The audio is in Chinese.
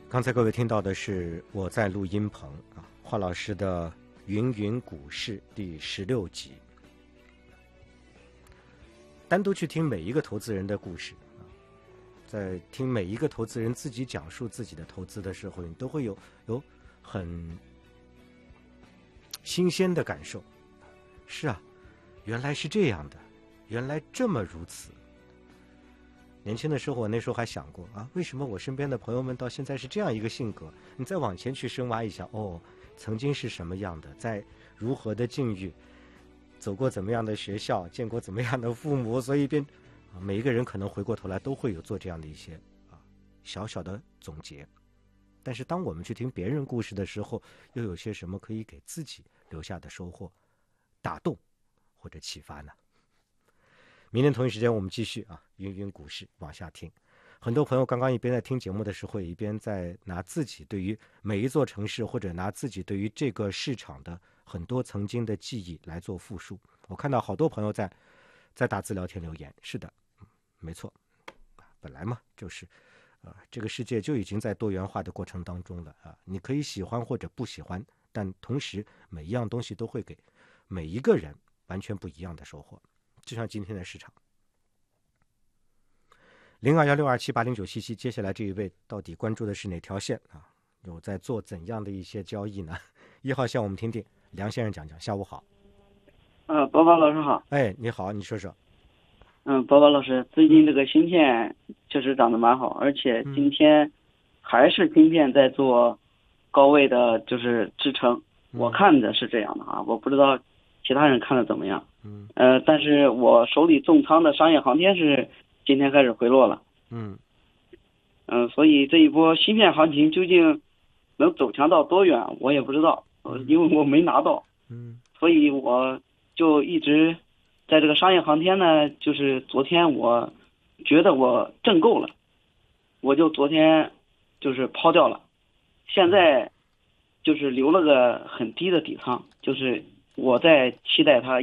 刚才各位听到的是我在录音棚华老师的《云云股市》第16集。单独去听每一个投资人的故事在听每一个投资人自己讲述自己的投资的时候，你都会有很新鲜的感受。是啊，原来是这样的，原来这么如此。年轻的时候，我那时候还想过为什么我身边的朋友们到现在是这样一个性格？你再往前去深挖一下，曾经是什么样的，在如何的境遇，走过怎么样的学校，见过怎么样的父母，所以每一个人可能回过头来都会有做这样的一些小小的总结。但是当我们去听别人故事的时候，又有些什么可以给自己留下的收获、打动或者启发呢？明天同一时间我们继续云云股市往下听。很多朋友刚刚一边在听节目的时候，一边在拿自己对于每一座城市，或者拿自己对于这个市场的很多曾经的记忆来做复述。我看到好多朋友在打字聊天留言。是的，没错，本来嘛就是这个世界就已经在多元化的过程当中了你可以喜欢或者不喜欢，但同时每一样东西都会给每一个人完全不一样的收获。就像今天的市场，021627809777，接下来这一位到底关注的是哪条线有在做怎样的一些交易呢？1号线我们听听梁先生讲讲。下午好。 宝宝老师好。 你好，你说说。 宝宝老师，最近这个芯片确实涨得蛮好，而且今天还是芯片在做高位的就是支撑，我看的是这样的我不知道其他人看的怎么样。但是我手里重仓的商业航天是今天开始回落了。所以这一波芯片行情究竟能走强到多远，我也不知道，因为我没拿到。所以我就一直在这个商业航天呢，就是昨天我觉得我挣够了，我就昨天就是抛掉了，现在就是留了个很低的底仓，就是我在期待它